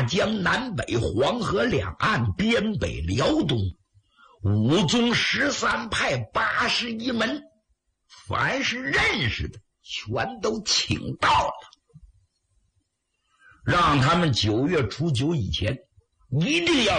大江南北，黄河两岸，边北辽东，武宗13派81门，凡是认识的全都请到了，让他们9月初9以前一定要